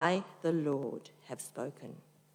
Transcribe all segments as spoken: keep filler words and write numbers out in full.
I, the Lord, have spoken.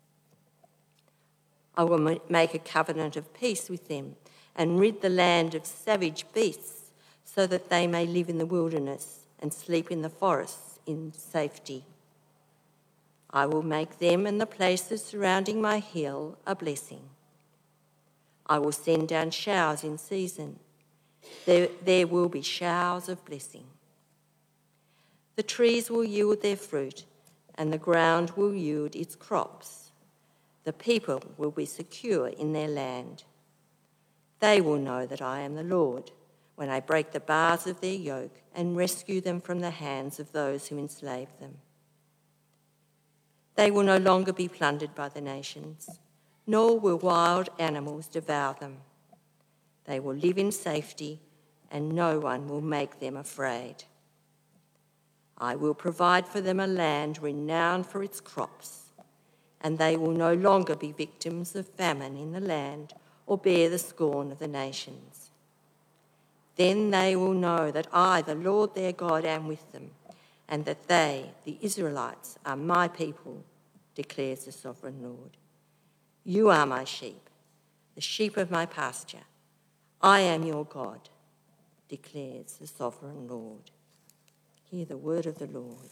I will make a covenant of peace with them and rid the land of savage beasts so that they may live in the wilderness and sleep in the forests in safety. I will make them and the places surrounding my hill a blessing. I will send down showers in season. There, there will be showers of blessing. The trees will yield their fruit, and the ground will yield its crops. The people will be secure in their land. They will know that I am the Lord when I break the bars of their yoke and rescue them from the hands of those who enslave them. They will no longer be plundered by the nations, nor will wild animals devour them. They will live in safety, and no one will make them afraid. I will provide for them a land renowned for its crops, and they will no longer be victims of famine in the land or bear the scorn of the nations. Then they will know that I, the Lord their God, am with them, and that they, the Israelites, are my people, declares the Sovereign Lord. You are my sheep, the sheep of my pasture. I am your God, declares the Sovereign Lord. Hear the word of the Lord.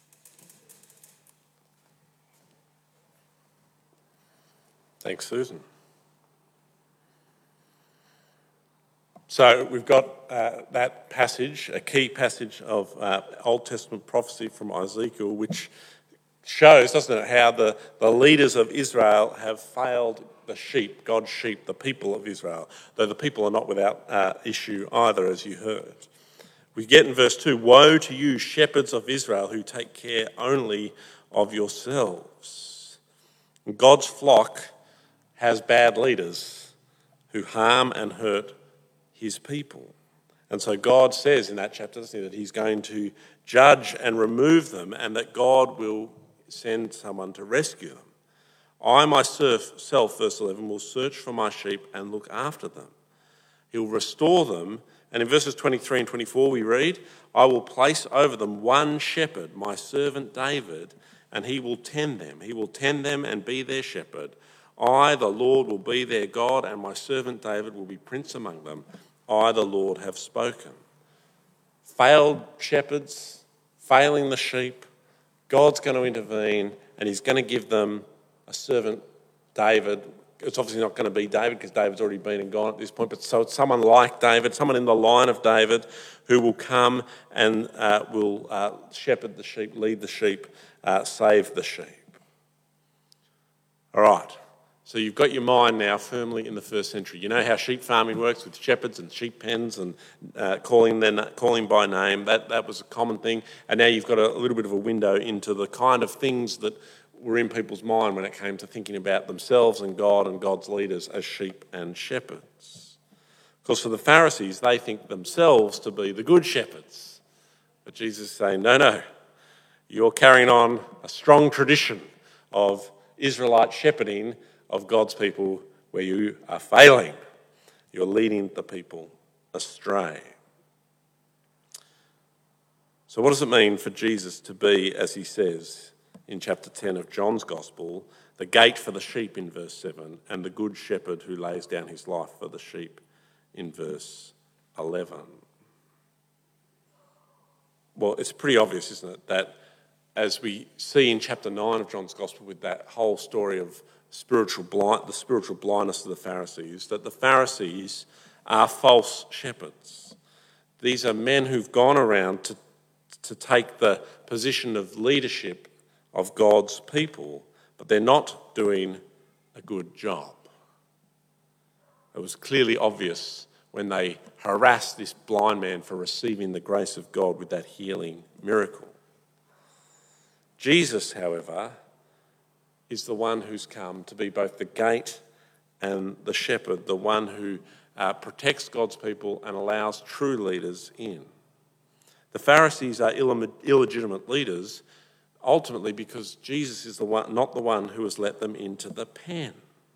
Thanks, Susan. So we've got uh, that passage, a key passage of uh, Old Testament prophecy from Ezekiel, which shows, doesn't it, how the, the leaders of Israel have failed the sheep, God's sheep, the people of Israel, though the people are not without uh, issue either, as you heard. We get in verse two, woe to you, shepherds of Israel, who take care only of yourselves. God's flock has bad leaders who harm and hurt his people. And so God says in that chapter, doesn't he, that he's going to judge and remove them, and that God will send someone to rescue them. I myself, verse eleven, will search for my sheep and look after them. He'll restore them. And in verses twenty-three and twenty-four we read, I will place over them one shepherd, my servant David, and he will tend them. He will tend them and be their shepherd. I, the Lord, will be their God, and my servant David will be prince among them. I, the Lord, have spoken. Failed shepherds, failing the sheep, God's going to intervene, and he's going to give them a servant, David. It's obviously not going to be David because David's already been and gone at this point, but so it's someone like David, someone in the line of David who will come and uh, will uh, shepherd the sheep, lead the sheep, uh, save the sheep. All right, so you've got your mind now firmly in the first century. You know how sheep farming works with shepherds and sheep pens and uh, calling them, calling by name. That, that was a common thing. And now you've got a, a little bit of a window into the kind of things that were in people's mind when it came to thinking about themselves and God and God's leaders as sheep and shepherds. Because for the Pharisees, they think themselves to be the good shepherds. But Jesus is saying, no, no, you're carrying on a strong tradition of Israelite shepherding of God's people where you are failing. You're leading the people astray. So what does it mean for Jesus to be, as he says in chapter ten of John's Gospel, the gate for the sheep in verse seven, and the good shepherd who lays down his life for the sheep in verse eleven? Well, it's pretty obvious, isn't it, that as we see in chapter nine of John's Gospel with that whole story of spiritual blind, the spiritual blindness of the Pharisees, that the Pharisees are false shepherds. These are men who've gone around to, to take the position of leadership of God's people, but they're not doing a good job. It was clearly obvious when they harassed this blind man for receiving the grace of God with that healing miracle. Jesus, however, is the one who's come to be both the gate and the shepherd, the one who uh, protects God's people and allows true leaders in. The Pharisees are Ill- illegitimate leaders, ultimately because Jesus is the one, not the one who has let them into the pen.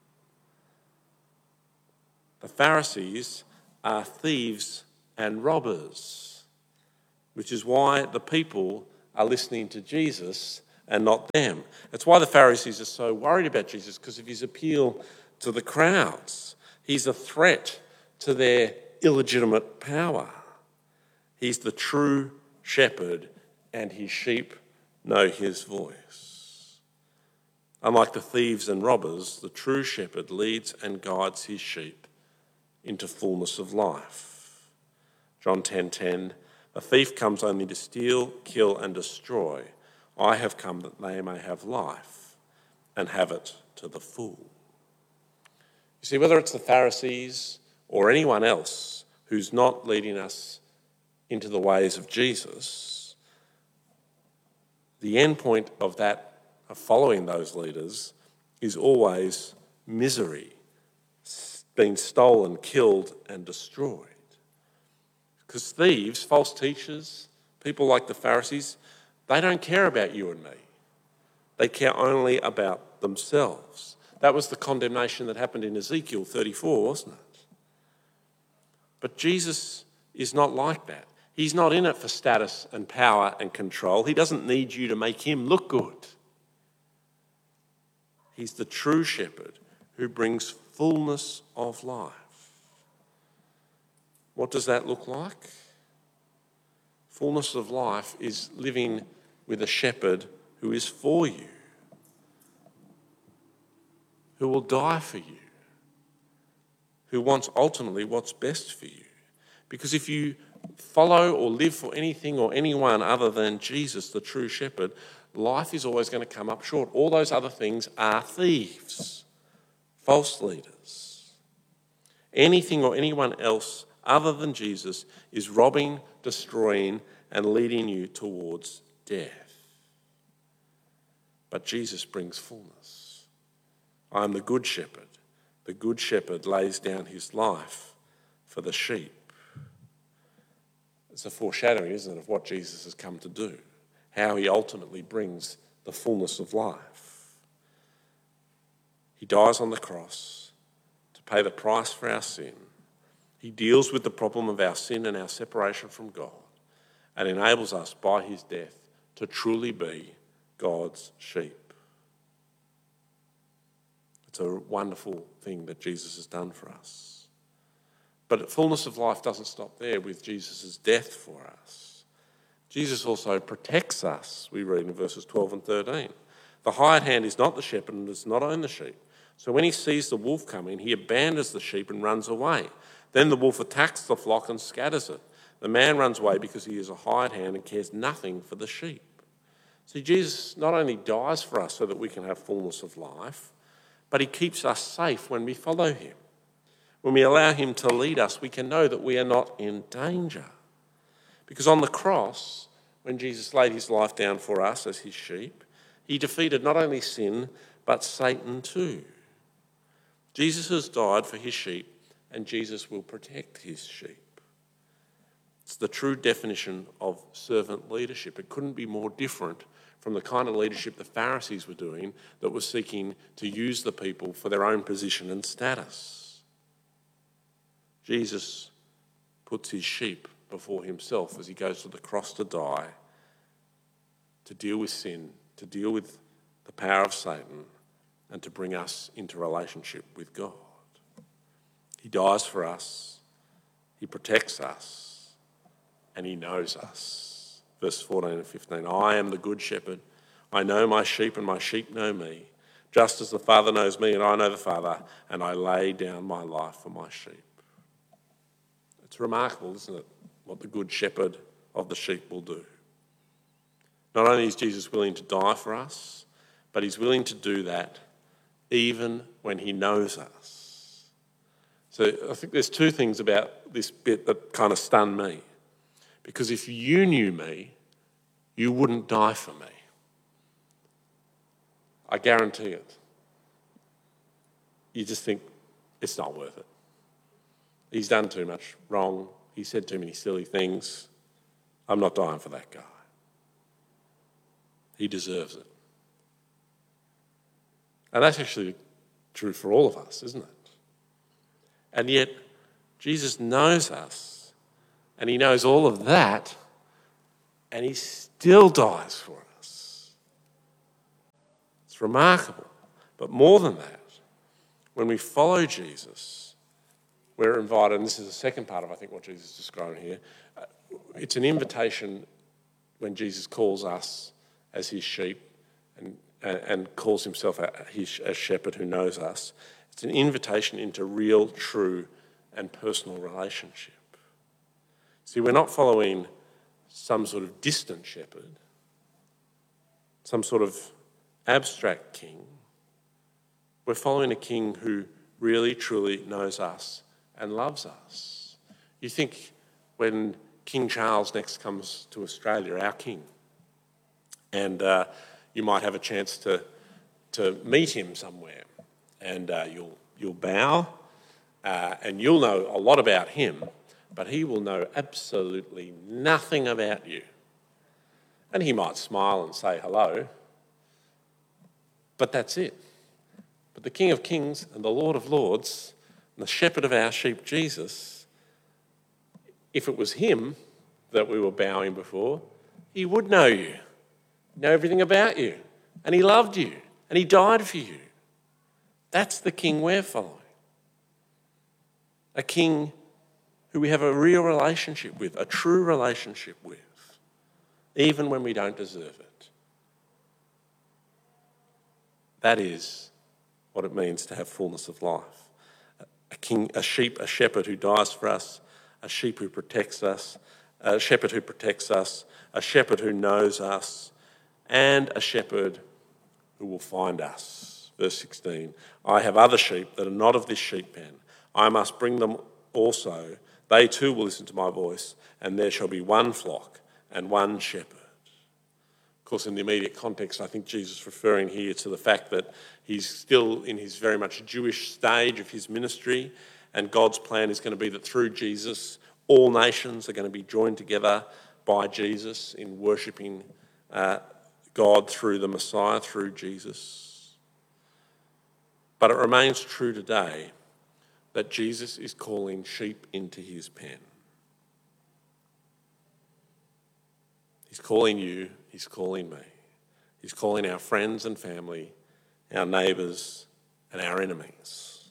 The Pharisees are thieves and robbers, which is why the people are listening to Jesus and not them. That's why the Pharisees are so worried about Jesus, because of his appeal to the crowds. He's a threat to their illegitimate power. He's the true shepherd, and his sheep know his voice. Unlike the thieves and robbers, the true shepherd leads and guides his sheep into fullness of life. John ten ten, "A thief comes only to steal, kill and destroy. I have come that they may have life and have it to the full." You see, whether it's the Pharisees or anyone else who's not leading us into the ways of Jesus, the end point of that, of following those leaders, is always misery, being stolen, killed and destroyed. Because thieves, false teachers, people like the Pharisees, they don't care about you and me. They care only about themselves. That was the condemnation that happened in Ezekiel thirty-four, wasn't it? But Jesus is not like that. He's not in it for status and power and control. He doesn't need you to make him look good. He's the true shepherd who brings fullness of life. What does that look like? Fullness of life is living with a shepherd who is for you, who will die for you, who wants ultimately what's best for you. Because if you follow or live for anything or anyone other than Jesus, the true shepherd, life is always going to come up short. All those other things are thieves, false leaders. Anything or anyone else other than Jesus is robbing, destroying, and leading you towards death. But Jesus brings fullness. I am the good shepherd. The good shepherd lays down his life for the sheep. It's a foreshadowing, isn't it, of what Jesus has come to do, how he ultimately brings the fullness of life. He dies on the cross to pay the price for our sin. He deals with the problem of our sin and our separation from God and enables us by his death to truly be God's sheep. It's a wonderful thing that Jesus has done for us. But fullness of life doesn't stop there with Jesus' death for us. Jesus also protects us, we read in verses twelve and thirteen. The hired hand is not the shepherd and does not own the sheep. So when he sees the wolf coming, he abandons the sheep and runs away. Then the wolf attacks the flock and scatters it. The man runs away because he is a hired hand and cares nothing for the sheep. See, Jesus not only dies for us so that we can have fullness of life, but he keeps us safe when we follow him. When we allow him to lead us, we can know that we are not in danger. Because on the cross, when Jesus laid his life down for us as his sheep, he defeated not only sin, but Satan too. Jesus has died for his sheep, and Jesus will protect his sheep. It's the true definition of servant leadership. It couldn't be more different from the kind of leadership the Pharisees were doing that was seeking to use the people for their own position and status. Jesus puts his sheep before himself as he goes to the cross to die, to deal with sin, to deal with the power of Satan, and to bring us into relationship with God. He dies for us, he protects us, and he knows us. Verse fourteen and fifteen, I am the good shepherd. I know my sheep and my sheep know me, just as the Father knows me and I know the Father, and I lay down my life for my sheep. It's remarkable, isn't it, what the good shepherd of the sheep will do. Not only is Jesus willing to die for us, but he's willing to do that even when he knows us. So I think there's two things about this bit that kind of stun me. Because if you knew me, you wouldn't die for me. I guarantee it. You just think, it's not worth it. He's done too much wrong. He said too many silly things. I'm not dying for that guy. He deserves it. And that's actually true for all of us, isn't it? And yet, Jesus knows us, and he knows all of that, and he still dies for us. It's remarkable. But more than that, when we follow Jesus, we're invited, and this is the second part of, I think, what Jesus is describing here. Uh, it's an invitation when Jesus calls us as his sheep and, and, and calls himself a, his, a shepherd who knows us. It's an invitation into real, true, and personal relationship. See, we're not following some sort of distant shepherd, some sort of abstract king. We're following a king who really, truly knows us and loves us. You think when King Charles next comes to Australia, our king, and uh, you might have a chance to, to meet him somewhere, and uh, you'll, you'll bow, uh, and you'll know a lot about him, but he will know absolutely nothing about you. And he might smile and say hello, but that's it. But the King of Kings and the Lord of Lords and the shepherd of our sheep, Jesus, if it was him that we were bowing before, he would know you, know everything about you, and he loved you, and he died for you. That's the king we're following. A king who we have a real relationship with, a true relationship with, even when we don't deserve it. That is what it means to have fullness of life. A king, a sheep, a shepherd who dies for us, a sheep who protects us, a shepherd who protects us, a shepherd who knows us, and a shepherd who will find us. Verse sixteen, I have other sheep that are not of this sheep pen. I must bring them also. They too will listen to my voice, and there shall be one flock and one shepherd. Of course, in the immediate context, I think Jesus is referring here to the fact that he's still in his very much Jewish stage of his ministry, and God's plan is going to be that through Jesus, all nations are going to be joined together by Jesus in worshipping uh, God through the Messiah, through Jesus. But it remains true today that Jesus is calling sheep into his pen. He's calling you, he's calling me. He's calling our friends and family, our neighbours and our enemies.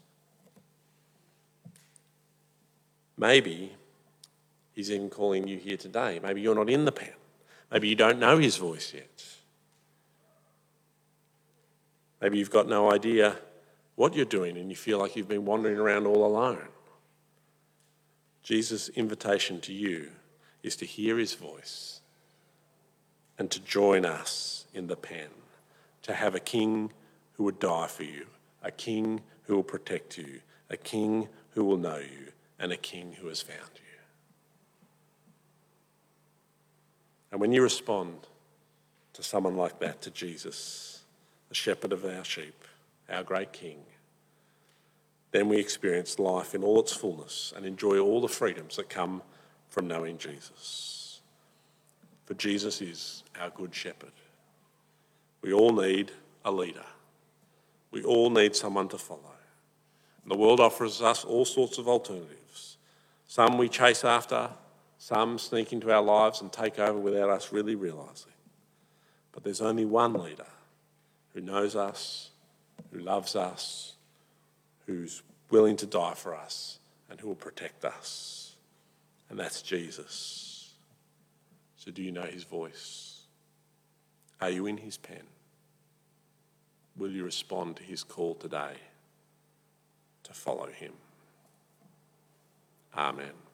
Maybe he's even calling you here today. Maybe you're not in the pen. Maybe you don't know his voice yet. Maybe you've got no idea what you're doing and you feel like you've been wandering around all alone. Jesus' invitation to you is to hear his voice and to join us in the pen, to have a king who would die for you, a king who will protect you, a king who will know you, and a king who has found you. And when you respond to someone like that, to Jesus, the shepherd of our sheep, our great king, then we experience life in all its fullness and enjoy all the freedoms that come from knowing Jesus. For Jesus is our good shepherd. We all need a leader. We all need someone to follow. And the world offers us all sorts of alternatives. Some we chase after, some sneak into our lives and take over without us really realising. But there's only one leader who knows us, who loves us, who's willing to die for us and who will protect us. And that's Jesus. So do you know his voice? Are you in his pen? Will you respond to his call today to follow him? Amen.